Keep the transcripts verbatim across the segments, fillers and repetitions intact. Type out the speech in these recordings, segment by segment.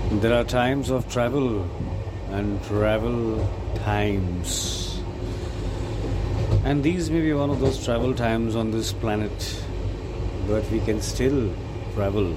There are times of travel and travel times. And these may be one of those travel times on this planet, but we can still travel.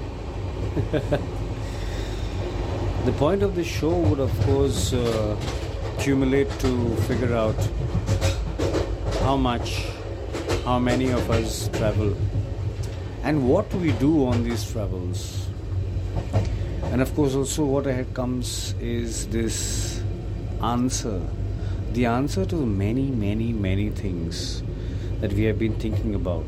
The point of the show would, of course, uh, accumulate to figure out how much, how many of us travel, and what we do on these travels. And of course also what ahead comes is this answer. The answer to many, many, many things that we have been thinking about.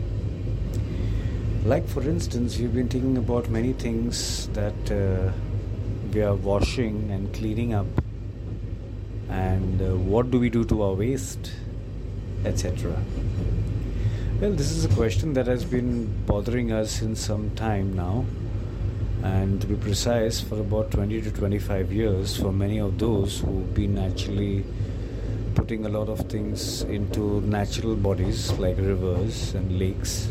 Like for instance, we've been thinking about many things that uh, we are washing and cleaning up. And uh, what do we do to our waste, et cetera. Well, this is a question that has been bothering us since some time now. And to be precise, for about twenty to twenty-five years, for many of those who've been actually putting a lot of things into natural bodies like rivers and lakes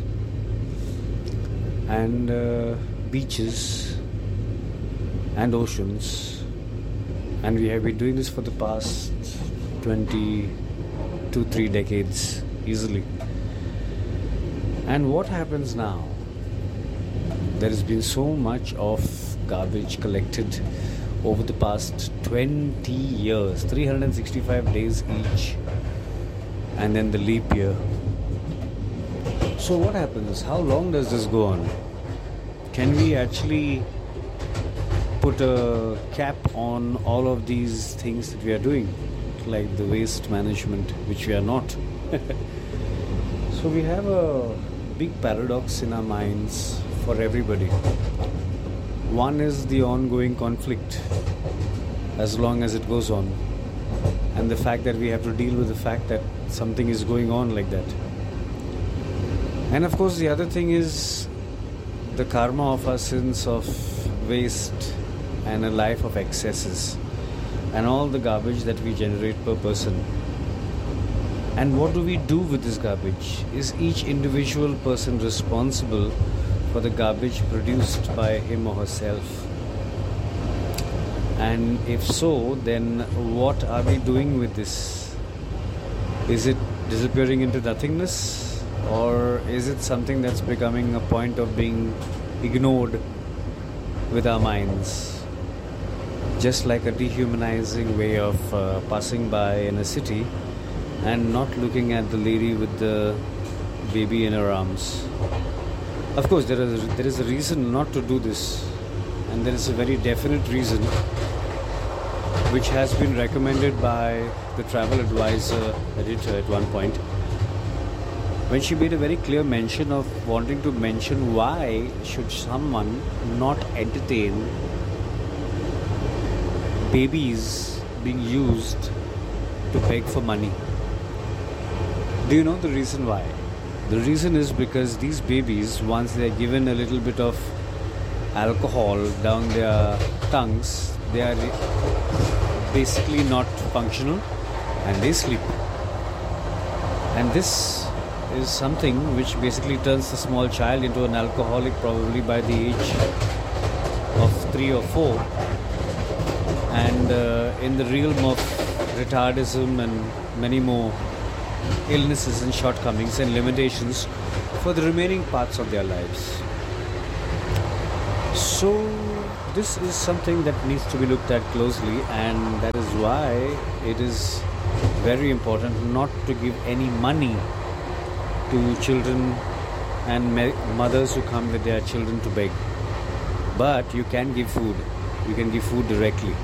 and uh, beaches and oceans. And we have been doing this for the past twenty-two, three decades easily. And what happens now? There has been so much of garbage collected over the past twenty years, three hundred sixty-five days each, and then the leap year. So what happens? How long does this go on? Can we actually put a cap on all of these things that we are doing, like the waste management, which we are not? So we have a big paradox in our minds for everybody. One is the ongoing conflict as long as it goes on, and the fact that we have to deal with the fact that something is going on like that. And of course the other thing is the karma of our sins of waste and a life of excesses and all the garbage that we generate per person. And what do we do with this garbage? Is each individual person responsible for the garbage produced by him or herself? And if so, then what are we doing with this? Is it disappearing into nothingness, or is it something that's becoming a point of being ignored with our minds? Just like a dehumanizing way of uh, passing by in a city and not looking at the lady with the baby in her arms. Of course, there is, there is a reason not to do this, and there is a very definite reason which has been recommended by the travel advisor editor at one point, when she made a very clear mention of wanting to mention why should someone not entertain babies being used to beg for money. Do you know the reason why? The reason is because these babies, once they are given a little bit of alcohol down their tongues, they are basically not functional and they sleep. And this is something which basically turns the small child into an alcoholic probably by the age of three or four. And uh, in the realm of retardism and many more illnesses and shortcomings and limitations for the remaining parts of their lives. So this is something that needs to be looked at closely, and that is why it is very important not to give any money to children and mothers who come with their children to beg. But you can give food. You can give food directly.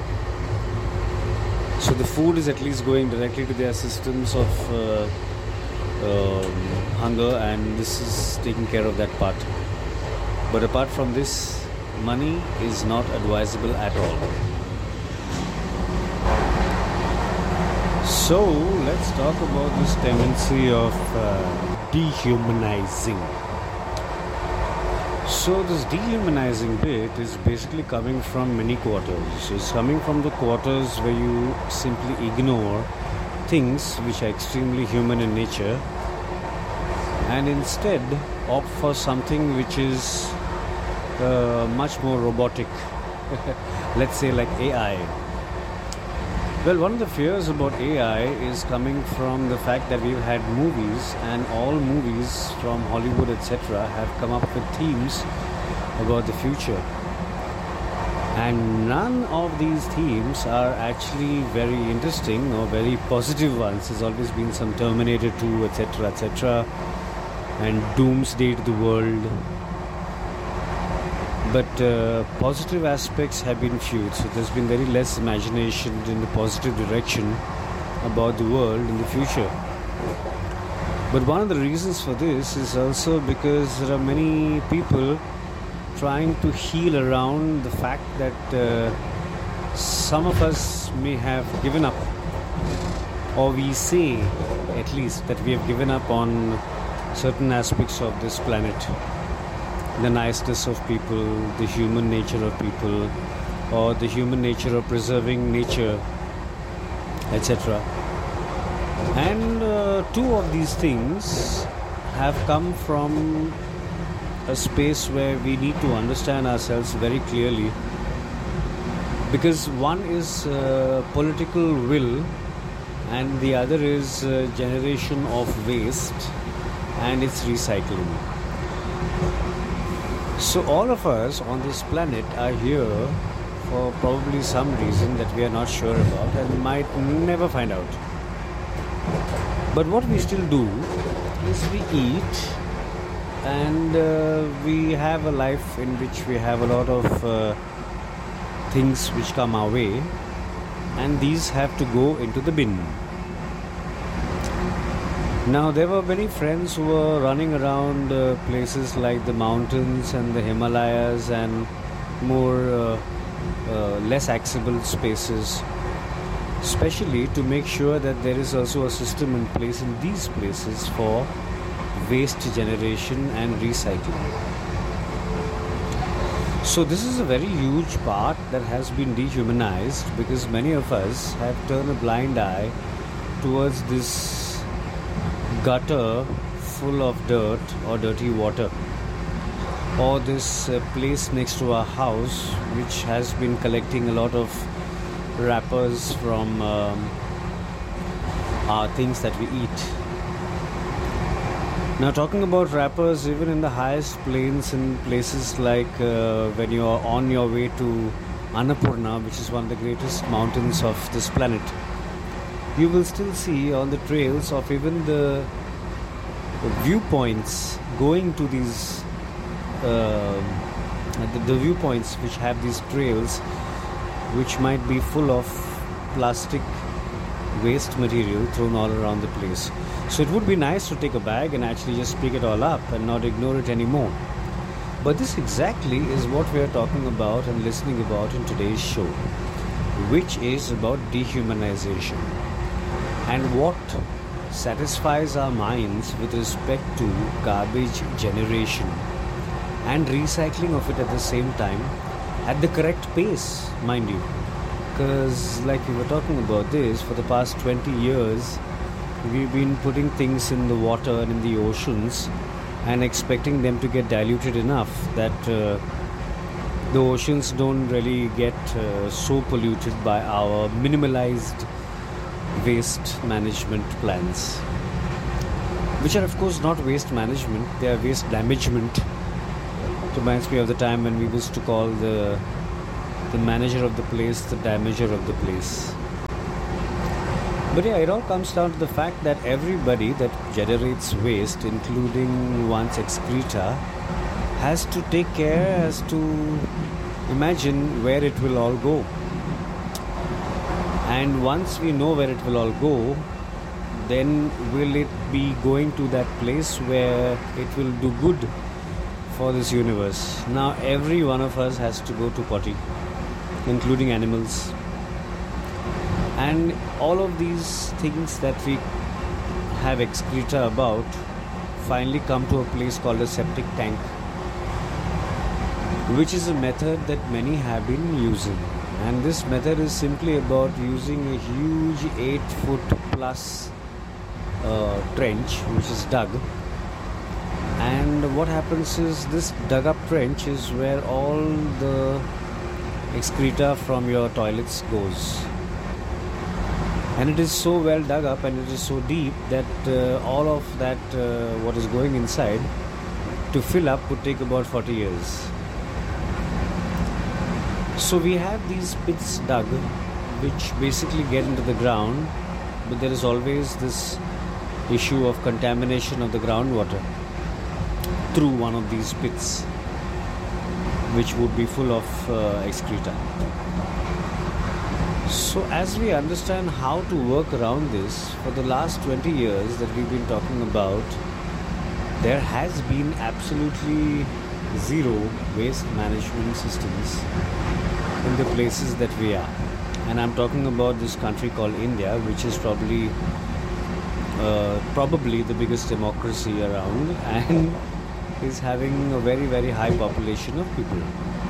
So the food is at least going directly to their systems of uh, um, hunger, and this is taking care of that part. But apart from this, money is not advisable at all. So let's talk about this tendency of uh, dehumanizing. So this dehumanizing bit is basically coming from many quarters. It's coming from the quarters where you simply ignore things which are extremely human in nature and instead opt for something which is uh, much more robotic let's say like A I. Well, one of the fears about A I is coming from the fact that we've had movies, and all movies from Hollywood, et cetera, have come up with themes about the future. And none of these themes are actually very interesting or very positive ones. There's always been some Terminator two, et cetera, et cetera, and doomsday to the world. But uh, positive aspects have been few, so there's been very less imagination in the positive direction about the world in the future. But one of the reasons for this is also because there are many people trying to heal around the fact that uh, some of us may have given up, or we say at least that we have given up on certain aspects of this planet. The niceness of people, the human nature of people, or the human nature of preserving nature, et cetera. And uh, two of these things have come from a space where we need to understand ourselves very clearly, because one is uh, political will and the other is uh, generation of waste and its recycling. So all of us on this planet are here for probably some reason that we are not sure about and might never find out. But what we still do is we eat, and uh, we have a life in which we have a lot of uh, things which come our way, and these have to go into the bin. Now, there were many friends who were running around uh, places like the mountains and the Himalayas and more uh, uh, less accessible spaces, especially to make sure that there is also a system in place in these places for waste generation and recycling. So this is a very huge part that has been dehumanized, because many of us have turned a blind eye towards this gutter full of dirt or dirty water, or this uh, place next to our house which has been collecting a lot of wrappers from um, our things that we eat. Now, talking about wrappers, even in the highest plains in places like uh, when you are on your way to Annapurna, which is one of the greatest mountains of this planet, you will still see on the trails of even the, the viewpoints going to these uh, the, the viewpoints which have these trails, which might be full of plastic waste material thrown all around the place. So it would be nice to take a bag and actually just pick it all up and not ignore it anymore. But this exactly is what we are talking about and listening about in today's show, which is about dehumanization, and what satisfies our minds with respect to garbage generation and recycling of it at the same time, at the correct pace, mind you. Because like we were talking about this, for the past twenty years, we've been putting things in the water and in the oceans and expecting them to get diluted enough that uh, the oceans don't really get uh, so polluted by our minimalized waste management plans, which are of course not waste management, they are waste damagement. It reminds me of the time when we used to call the the manager of the place the damager of the place. But yeah, it all comes down to the fact that everybody that generates waste, including one's excreta, has to take care as to imagine where it will all go. And once we know where it will all go, then will it be going to that place where it will do good for this universe? Now every one of us has to go to potty, including animals. And all of these things that we have excreta about finally come to a place called a septic tank, which is a method that many have been using. And this method is simply about using a huge eight foot plus uh, trench which is dug. And what happens is, this dug up trench is where all the excreta from your toilets goes. And it is so well dug up and it is so deep that uh, all of that, uh, what is going inside, to fill up would take about forty years. So we have these pits dug which basically get into the ground, but there is always this issue of contamination of the groundwater through one of these pits, which would be full of uh, excreta. So as we understand how to work around this, for the last twenty years that we've been talking about, there has been absolutely zero waste management systems in the places that we are. And I'm talking about this country called India, which is probably uh, probably the biggest democracy around and is having a very very high population of people.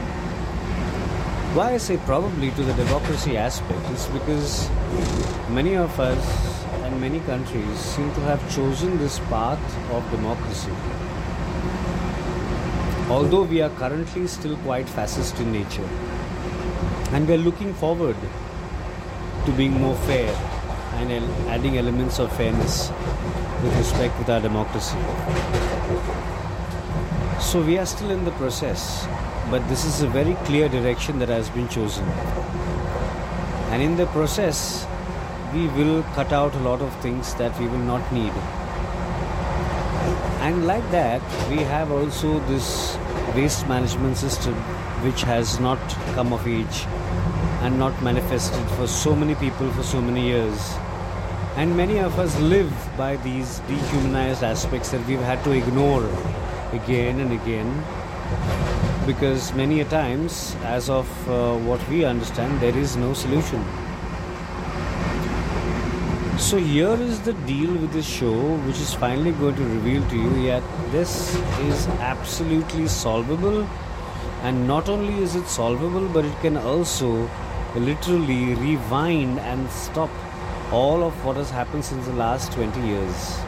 Why I say probably to the democracy aspect is because many of us and many countries seem to have chosen this path of democracy. Although we are currently still quite fascist in nature, and we are looking forward to being more fair and adding elements of fairness with respect with our democracy. So we are still in the process, but this is a very clear direction that has been chosen. And in the process, we will cut out a lot of things that we will not need. And like that, we have also this waste management system which has not come of age and not manifested for so many people for so many years. And many of us live by these dehumanized aspects that we've had to ignore again and again, because many a times, as of uh, what we understand, there is no solution. So here is the deal with this show, which is finally going to reveal to you that this is absolutely solvable. And not only is it solvable, but it can also literally rewind and stop all of what has happened since the last twenty years.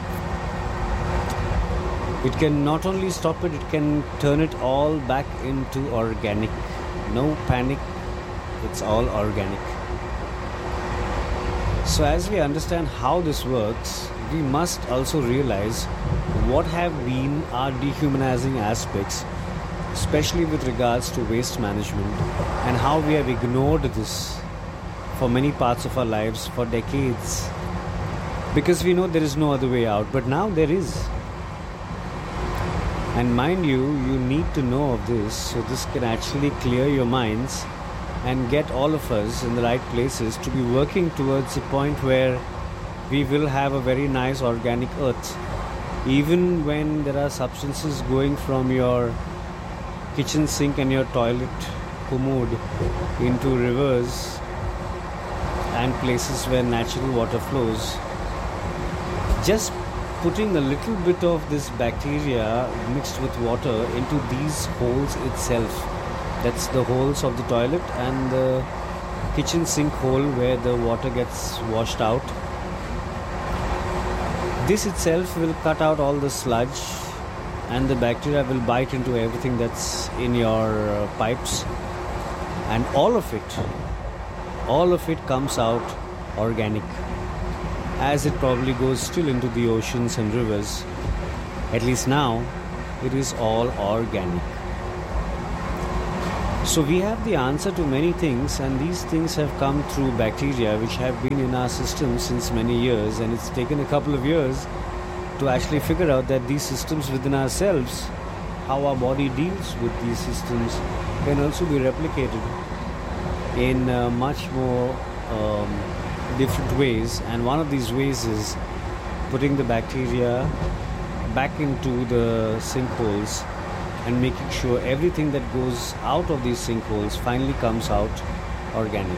It can not only stop it, it can turn it all back into organic. No panic, it's all organic. So as we understand how this works, we must also realize what have been our dehumanizing aspects, especially with regards to waste management, and how we have ignored this for many parts of our lives for decades, because we know there is no other way out, but now there is. And mind you, you need to know of this, so this can actually clear your minds and get all of us in the right places to be working towards a point where we will have a very nice organic earth. Even when there are substances going from your kitchen sink and your toilet commode into rivers and places where natural water flows, just putting a little bit of this bacteria mixed with water into these holes itself, that's the holes of the toilet and the kitchen sink hole where the water gets washed out, this itself will cut out all the sludge, and the bacteria will bite into everything that's in your uh, pipes, and all of it all of it comes out organic, as it probably goes still into the oceans and rivers. At least now it is all organic. So we have the answer to many things, and these things have come through bacteria which have been in our system since many years, and it's taken a couple of years to actually figure out that these systems within ourselves, how our body deals with these systems, can also be replicated in uh, much more um, different ways. And one of these ways is putting the bacteria back into the sinkholes and making sure everything that goes out of these sinkholes finally comes out organic.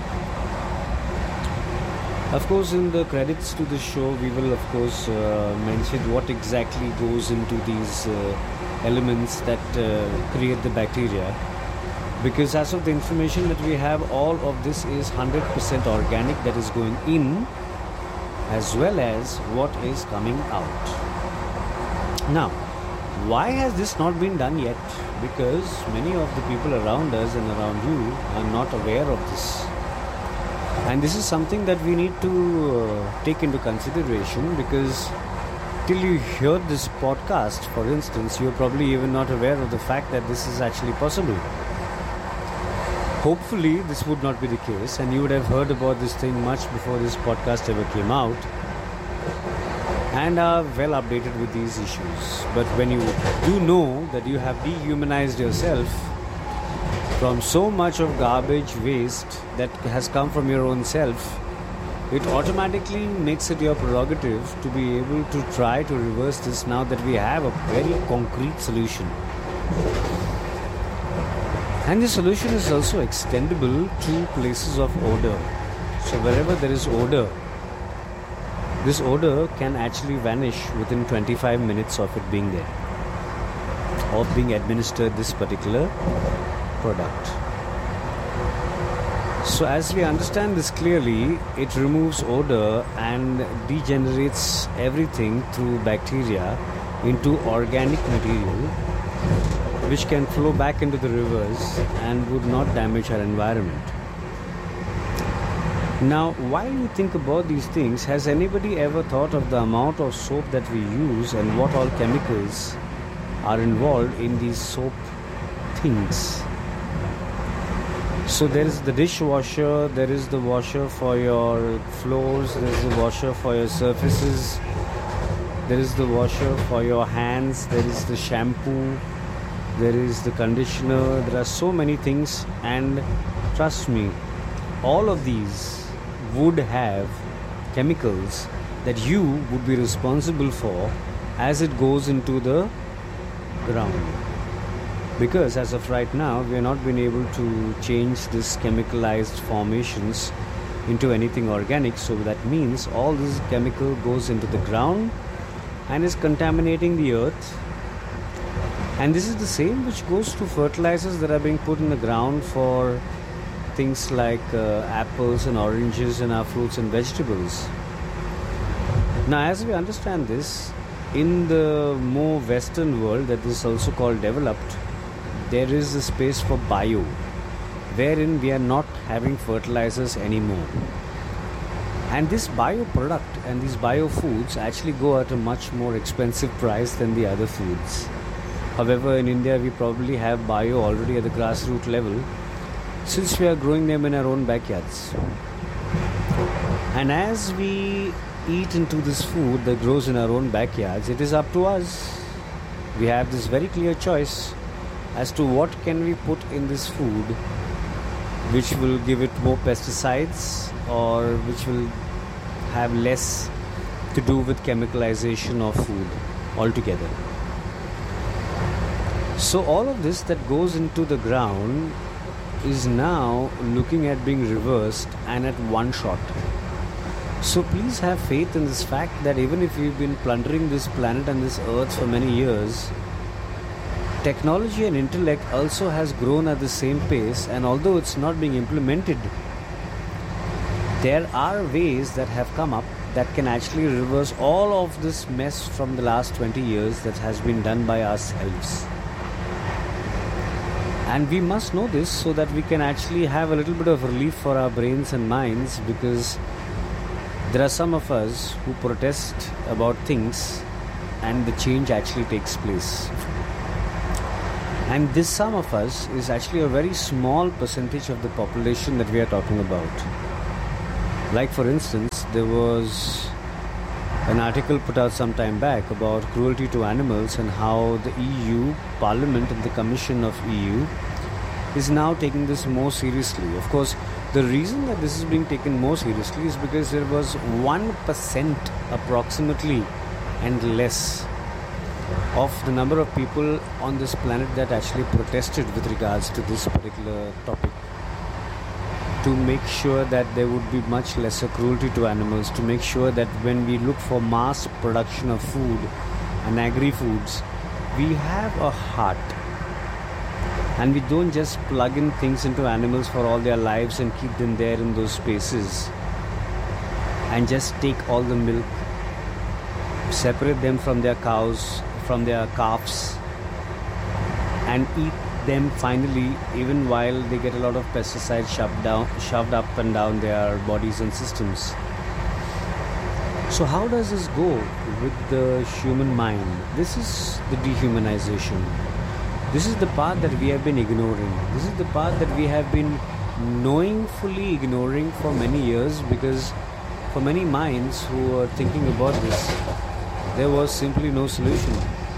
Of course, in the credits to the show, we will of course uh, mention what exactly goes into these uh, elements that uh, create the bacteria, because as of the information that we have, all of this is one hundred percent organic that is going in, as well as what is coming out. Now, Why has this not been done yet? Because many of the people around us and around you are not aware of this. And this is something that we need to uh, take into consideration, because till you hear this podcast, for instance, you're probably even not aware of the fact that this is actually possible. Hopefully this would not be the case, and you would have heard about this thing much before this podcast ever came out and are well updated with these issues. But when you do know that you have dehumanized yourself from so much of garbage waste that has come from your own self, it automatically makes it your prerogative to be able to try to reverse this now that we have a very concrete solution. And the solution is also extendable to places of odor. So wherever there is odor, this odor can actually vanish within twenty-five minutes of it being there, of being administered this particular product. So as we understand this clearly, it removes odor and degenerates everything through bacteria into organic material, which can flow back into the rivers and would not damage our environment. Now, while we think about these things, has anybody ever thought of the amount of soap that we use and what all chemicals are involved in these soap things? So there is the dishwasher, there is the washer for your floors, there is the washer for your surfaces, there is the washer for your hands, there is the shampoo, there is the conditioner. There are so many things, and trust me, all of these would have chemicals that you would be responsible for as it goes into the ground. Because as of right now, we have not been able to change this chemicalized formations into anything organic. So that means all this chemical goes into the ground and is contaminating the earth. And this is the same which goes to fertilizers that are being put in the ground for things like uh, apples and oranges and our fruits and vegetables. Now, as we understand this, in the more Western world that is also called developed, there is a space for bio, wherein we are not having fertilizers anymore. And this bio product and these bio foods actually go at a much more expensive price than the other foods. However, in India, we probably have bio already at the grassroots level, since we are growing them in our own backyards. And as we eat into this food that grows in our own backyards, it is up to us. We have this very clear choice as to what can we put in this food which will give it more pesticides or which will have less to do with chemicalization of food altogether. So all of this that goes into the ground is now looking at being reversed and at one shot. So please have faith in this fact that even if we've been plundering this planet and this earth for many years, technology and intellect also has grown at the same pace, and although it's not being implemented, there are ways that have come up that can actually reverse all of this mess from the last twenty years that has been done by ourselves. And we must know this so that we can actually have a little bit of relief for our brains and minds, because there are some of us who protest about things and the change actually takes place. And this some of us is actually a very small percentage of the population that we are talking about. Like for instance, there was an article put out some time back about cruelty to animals and how the E U Parliament and the Commission of E U is now taking this more seriously. Of course, the reason that this is being taken more seriously is because there was one percent approximately and less of the number of people on this planet that actually protested with regards to this particular topic, to make sure that there would be much lesser cruelty to animals, to make sure that when we look for mass production of food and agri-foods, we have a heart and we don't just plug in things into animals for all their lives and keep them there in those spaces and just take all the milk, separate them from their cows, from their calves and eat them finally, even while they get a lot of pesticides shoved down, shoved up and down their bodies and systems. So how does this go with the human mind? This is the dehumanization. This is the part that we have been ignoring. This is the part that we have been knowingly ignoring for many years, because for many minds who are thinking about this, there was simply no solution.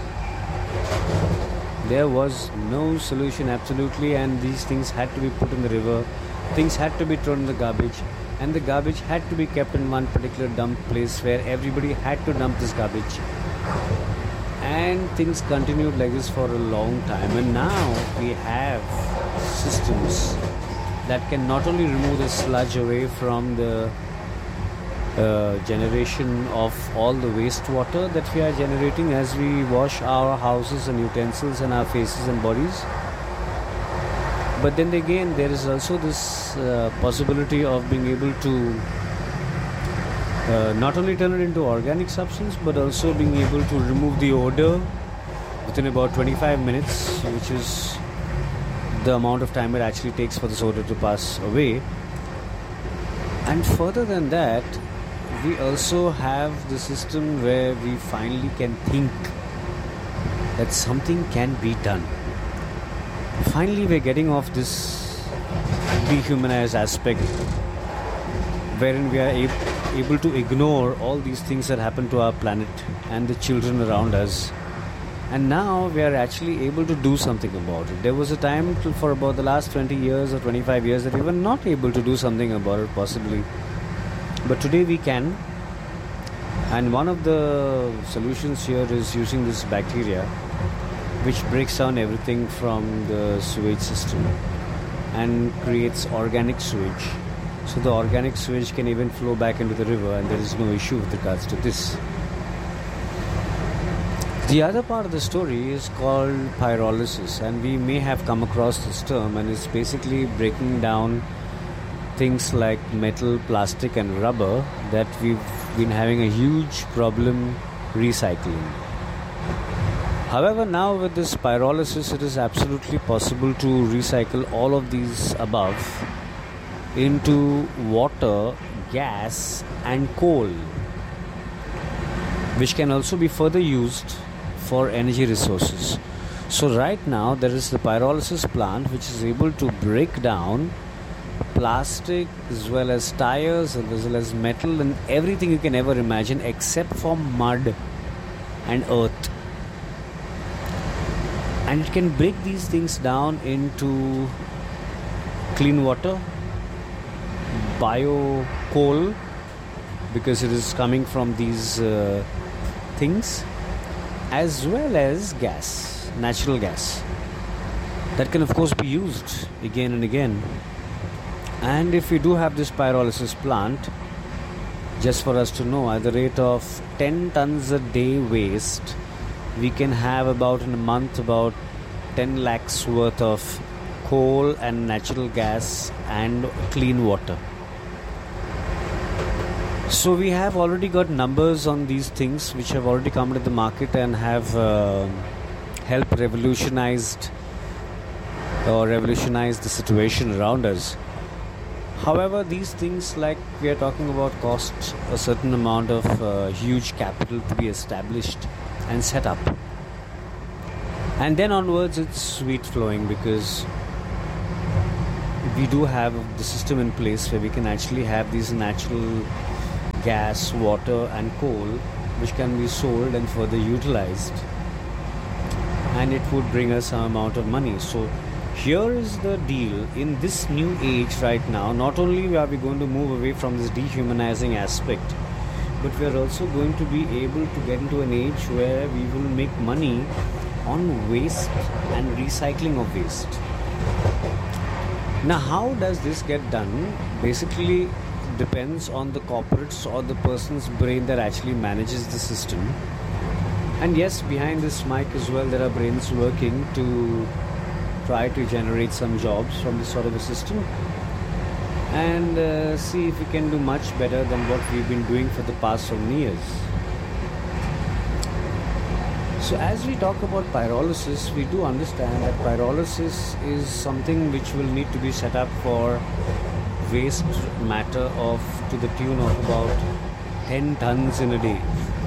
There was no solution, absolutely, and these things had to be put in the river. Things had to be thrown in the garbage, and the garbage had to be kept in one particular dump place where everybody had to dump this garbage. And things continued like this for a long time, and now we have systems that can not only remove the sludge away from the uh, generation of all the wastewater that we are generating as we wash our houses and utensils and our faces and bodies, but then again there is also this uh, possibility of being able to uh, not only turn it into organic substance, but also being able to remove the odor within about twenty-five minutes, which is the amount of time it actually takes for this odor to pass away. And further than that, we also have the system where we finally can think that something can be done. Finally, we're getting off this dehumanized aspect wherein we are ab- able to ignore all these things that happen to our planet and the children around us. And now we are actually able to do something about it. There was a time till for about the last twenty years or twenty-five years that we were not able to do something about it, possibly. But today we can. And one of the solutions here is using this bacteria, which breaks down everything from the sewage system and creates organic sewage. So the organic sewage can even flow back into the river, and there is no issue with regards to this. The other part of the story is called pyrolysis, and we may have come across this term, and it's basically breaking down things like metal, plastic and rubber that we've been having a huge problem recycling. However, now with this pyrolysis, it is absolutely possible to recycle all of these above into water, gas and coal, which can also be further used for energy resources. So right now there is the pyrolysis plant which is able to break down plastic as well as tires as well as metal and everything you can ever imagine except for mud and earth. And it can break these things down into clean water, bio coal, because it is coming from these uh, things, as well as gas, natural gas, that can of course be used again and again. And if we do have this pyrolysis plant, just for us to know, at the rate of ten tons a day waste, we can have about in a month about ten lakhs worth of coal and natural gas and clean water. So we have already got numbers on these things which have already come to the market and have uh, helped revolutionized or revolutionize the situation around us. However, these things, like we are talking about, cost a certain amount of uh, huge capital to be established and set up. And then onwards it's sweet flowing, because we do have the system in place where we can actually have these natural gas, water and coal which can be sold and further utilized, and it would bring us some amount of money. So here is the deal. In this new age right now, not only are we going to move away from this dehumanizing aspect, but we are also going to be able to get into an age where we will make money on waste and recycling of waste. Now, how does this get done? Basically depends on the corporates or the person's brain that actually manages the system. And yes, behind this mic as well, there are brains working to try to generate some jobs from this sort of a system, and uh, see if we can do much better than what we've been doing for the past so many years. So as we talk about pyrolysis, we do understand that pyrolysis is something which will need to be set up for waste matter of to the tune of about ten tons in a day.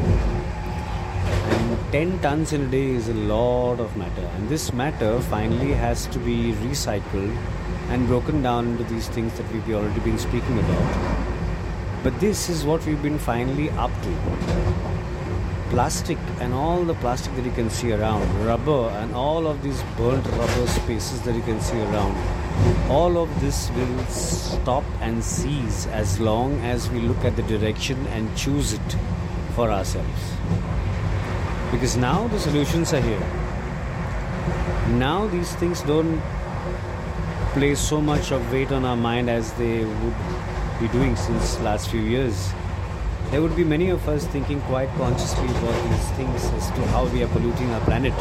And ten tons in a day is a lot of matter, and this matter finally has to be recycled and broken down into these things that we've already been speaking about. But this is what we've been finally up to. Plastic and all the plastic that you can see around, rubber and all of these burnt rubber spaces that you can see around, all of this will stop and cease as long as we look at the direction and choose it for ourselves. Because now the solutions are here. Now these things don't place so much of weight on our mind as they would be doing since last few years. There would be many of us thinking quite consciously about these things as to how we are polluting our planet.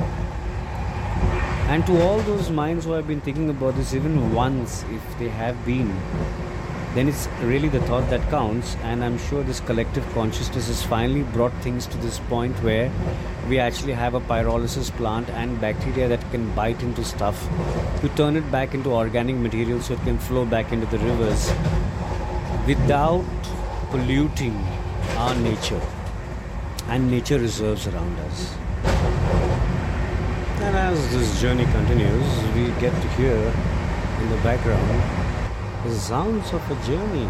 And to all those minds who have been thinking about this even once, if they have been, then it's really the thought that counts. And I'm sure this collective consciousness has finally brought things to this point where we actually have a pyrolysis plant and bacteria that can bite into stuff to turn it back into organic material so it can flow back into the rivers without polluting our nature and nature reserves around us. And as this journey continues, we get to hear in the background the sounds of a journey.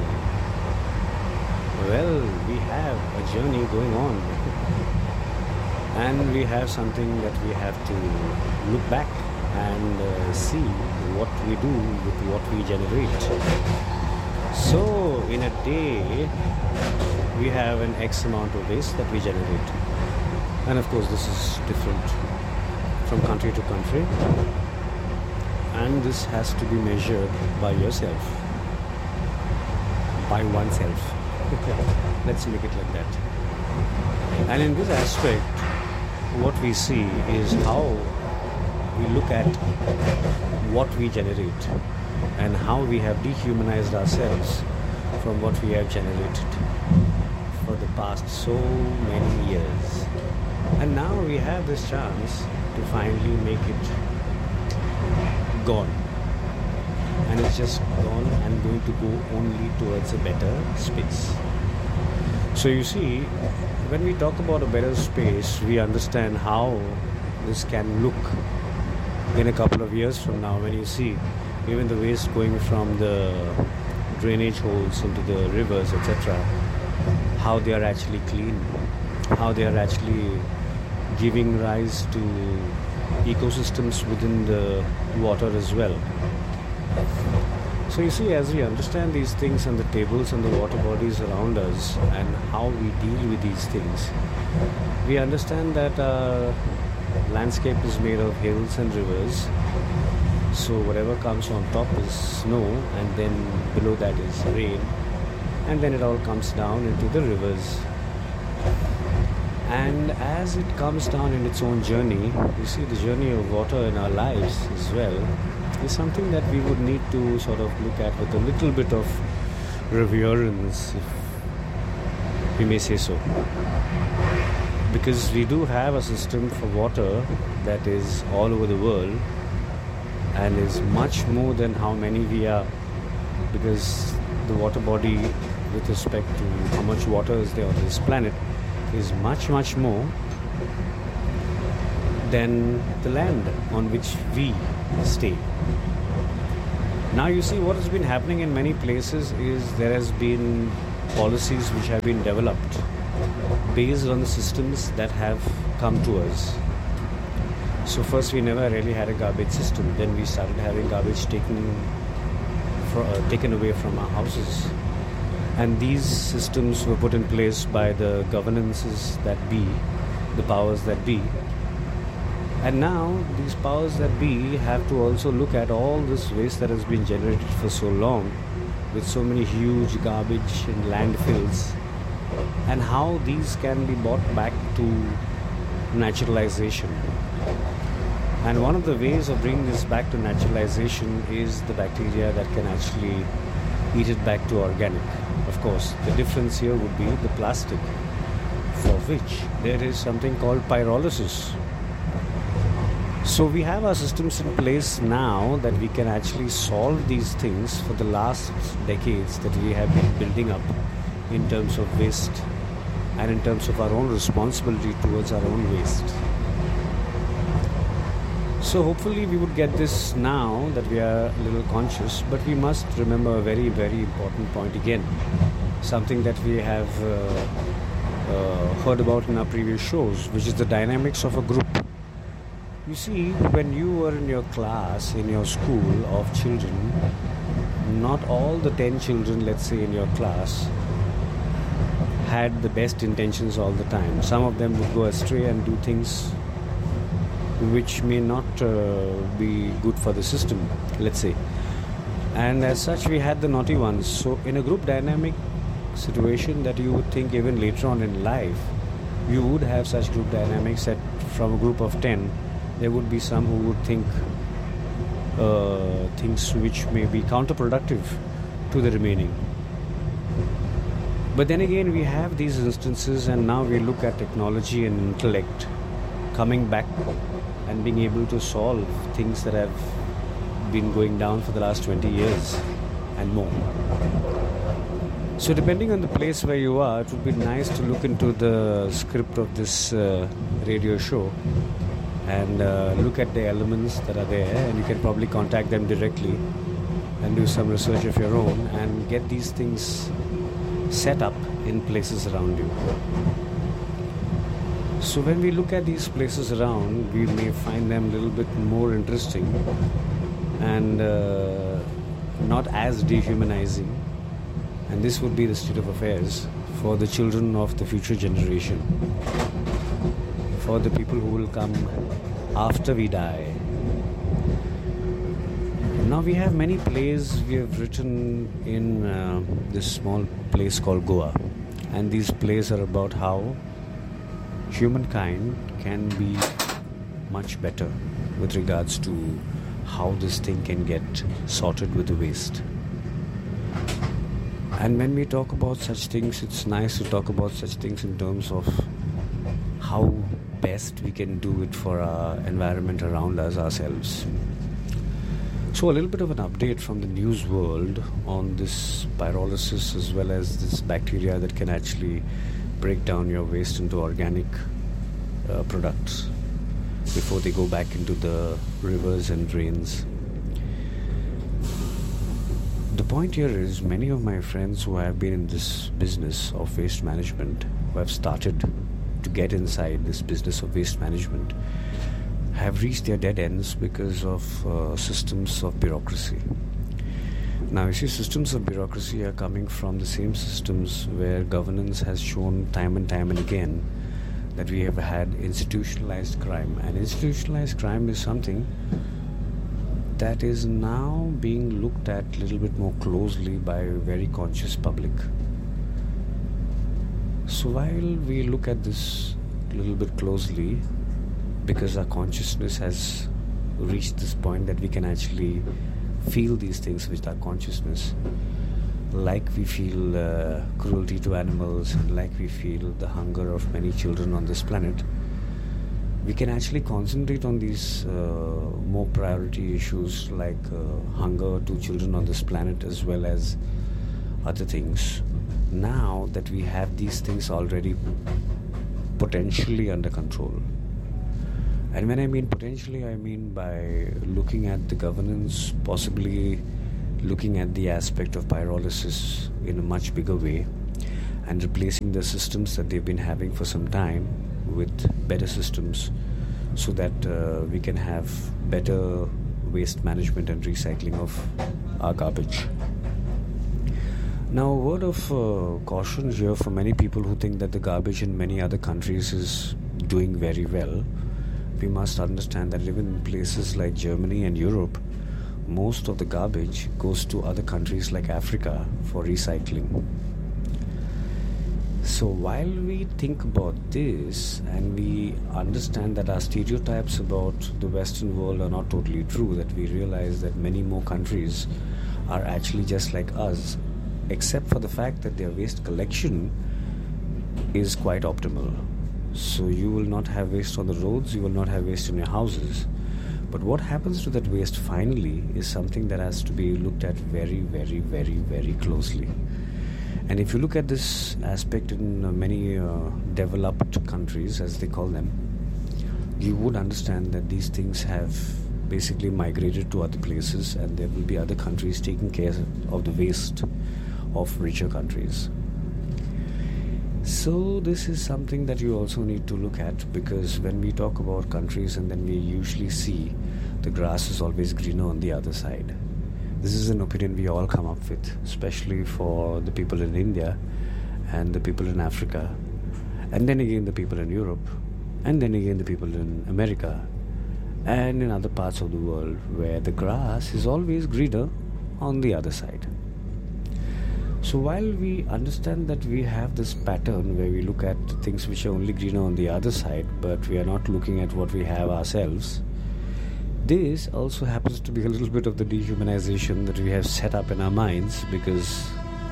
Well, we have a journey going on, and we have something that we have to look back and uh, see what we do with what we generate. So, in a day, we have an X amount of waste that we generate. And of course, this is different from country to country. And this has to be measured by yourself, by oneself. Let's make it like that. And in this aspect, what we see is how we look at what we generate and how we have dehumanized ourselves from what we have generated for the past so many years. And now we have this chance to finally make it gone. And it's just gone and going to go only towards a better space. So you see, when we talk about a better space, we understand how this can look in a couple of years from now, when you see even the waste going from the drainage holes into the rivers, et cetera, how they are actually clean, how they are actually giving rise to ecosystems within the water as well. So you see, as we understand these things and the tables and the water bodies around us and how we deal with these things, we understand that our landscape is made of hills and rivers. So whatever comes on top is snow, and then below that is rain, and then it all comes down into the rivers. And as it comes down in its own journey, you see the journey of water in our lives as well is something that we would need to sort of look at with a little bit of reverence, if we may say so. Because we do have a system for water that is all over the world and is much more than how many we are, because the water body with respect to how much water is there on this planet is much much more than the land on which we stay. Now you see, what has been happening in many places is there has been policies which have been developed based on the systems that have come to us. So first we never really had a garbage system. Then we started having garbage taken for, uh, taken away from our houses. And these systems were put in place by the governances that be, the powers that be. And now these powers that be have to also look at all this waste that has been generated for so long with so many huge garbage and landfills, and how these can be brought back to naturalization. And one of the ways of bringing this back to naturalization is the bacteria that can actually eat it back to organic. Of course, the difference here would be the plastic. for which there is something called pyrolysis. So we have our systems in place now that we can actually solve these things for the last decades that we have been building up in terms of waste and in terms of our own responsibility towards our own waste. So hopefully we would get this now that we are a little conscious, but we must remember a very, very important point again. Something that we have uh, uh, heard about in our previous shows, which is the dynamics of a group. You see, when you were in your class, in your school of children, not all the ten children, let's say, in your class had the best intentions all the time. Some of them would go astray and do things which may not uh, be good for the system, let's say. And as such, we had the naughty ones. So in a group dynamic situation that you would think even later on in life, you would have such group dynamics that from a group of ten, there would be some who would think uh, things which may be counterproductive to the remaining. But then again, we have these instances, and now we look at technology and intellect coming back and being able to solve things that have been going down for the last twenty years and more. So depending on the place where you are, it would be nice to look into the script of this uh, radio show and uh, look at the elements that are there, and you can probably contact them directly and do some research of your own and get these things set up in places around you. So when we look at these places around, we may find them a little bit more interesting and uh, not as dehumanizing. And this would be the state of affairs for the children of the future generation, for the people who will come after we die. Now we have many plays we have written in uh, this small place called Goa, and these plays are about how humankind can be much better with regards to how this thing can get sorted with the waste. And when we talk about such things, it's nice to talk about such things in terms of how best we can do it for our environment around us ourselves. So a little bit of an update from the news world on this pyrolysis, as well as this bacteria that can actually break down your waste into organic uh, products before they go back into the rivers and drains. The point here is, many of my friends who have been in this business of waste management, who have started to get inside this business of waste management, have reached their dead ends because of uh, systems of bureaucracy. Now, you see, systems of bureaucracy are coming from the same systems where governance has shown time and time and again that we have had institutionalized crime. And institutionalized crime is something that is now being looked at a little bit more closely by a very conscious public. So while we look at this a little bit closely, because our consciousness has reached this point that we can actually feel these things with our consciousness, like we feel uh, cruelty to animals, like we feel the hunger of many children on this planet, we can actually concentrate on these uh, more priority issues like uh, hunger to children on this planet, as well as other things. Now that we have these things already potentially under control. And when I mean potentially, I mean by looking at the governance, possibly looking at the aspect of pyrolysis in a much bigger way, and replacing the systems that they've been having for some time with better systems, so that uh, we can have better waste management and recycling of our garbage. Now, a word of uh, caution here for many people who think that the garbage in many other countries is doing very well. We must understand that even in places like Germany and Europe, most of the garbage goes to other countries like Africa for recycling. So while we think about this and we understand that our stereotypes about the Western world are not totally true, that we realize that many more countries are actually just like us, except for the fact that their waste collection is quite optimal. So you will not have waste on the roads, you will not have waste in your houses. But what happens to that waste finally is something that has to be looked at very, very, very, very closely. And if you look at this aspect in uh, many uh, developed countries, as they call them, you would understand that these things have basically migrated to other places, and there will be other countries taking care of the waste of richer countries. So this is something that you also need to look at, because when we talk about countries and then we usually see the grass is always greener on the other side. This is an opinion we all come up with, especially for the people in India and the people in Africa, and then again the people in Europe, and then again the people in America, and in other parts of the world where the grass is always greener on the other side. So while we understand that we have this pattern where we look at things which are only greener on the other side, but we are not looking at what we have ourselves, this also happens to be a little bit of the dehumanization that we have set up in our minds, because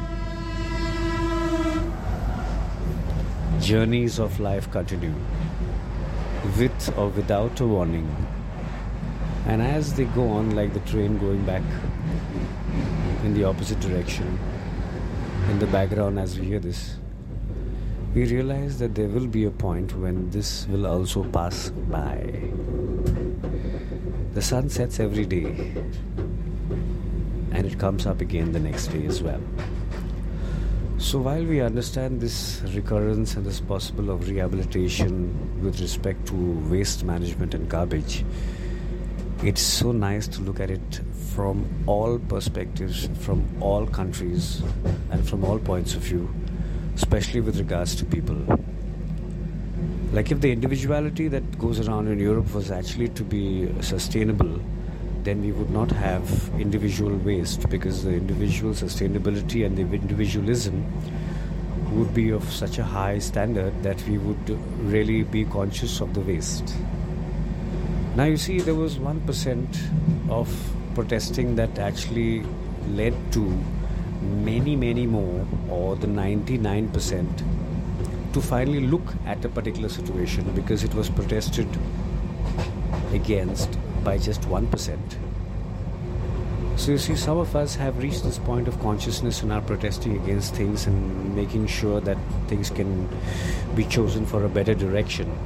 journeys of life continue with or without a warning. And as they go on, like the train going back in the opposite direction, in the background as we hear this, we realize that there will be a point when this will also pass by. The sun sets every day, and it comes up again the next day as well. So while we understand this recurrence and this possible of rehabilitation with respect to waste management and garbage, it's so nice to look at it from all perspectives, from all countries, and from all points of view, especially with regards to people. Like if the individuality that goes around in Europe was actually to be sustainable, then we would not have individual waste, because the individual sustainability and the individualism would be of such a high standard that we would really be conscious of the waste. Now you see, there was one percent of protesting that actually led to many, many more, or the ninety-nine percent, to finally look at a particular situation, because it was protested against by just one percent. So you see, some of us have reached this point of consciousness and are protesting against things and making sure that things can be chosen for a better direction.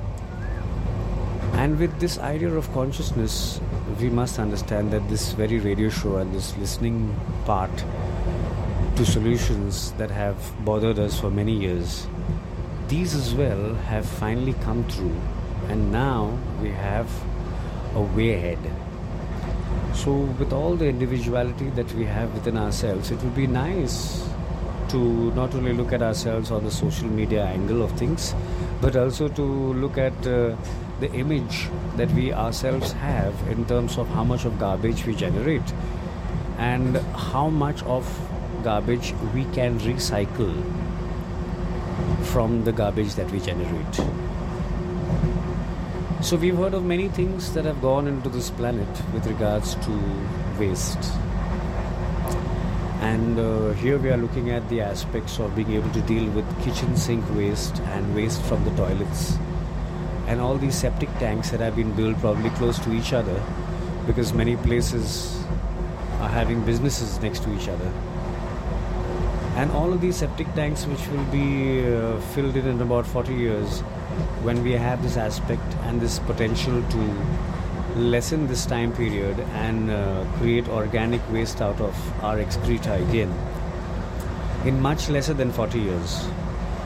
And with this idea of consciousness, we must understand that this very radio show and this listening part to solutions that have bothered us for many years, these as well have finally come through, and now we have a way ahead. So with all the individuality that we have within ourselves, it would be nice to not only look at ourselves on the social media angle of things, but also to look at uh, the image that we ourselves have in terms of how much of garbage we generate and how much of garbage we can recycle from the garbage that we generate. So we've heard of many things that have gone into this planet with regards to waste. And uh, here we are looking at the aspects of being able to deal with kitchen sink waste and waste from the toilets, and all these septic tanks that have been built probably close to each other, because many places are having businesses next to each other. And all of these septic tanks, which will be uh, filled in in about forty years, when we have this aspect and this potential to lessen this time period and uh, create organic waste out of our excreta again in much lesser than forty years.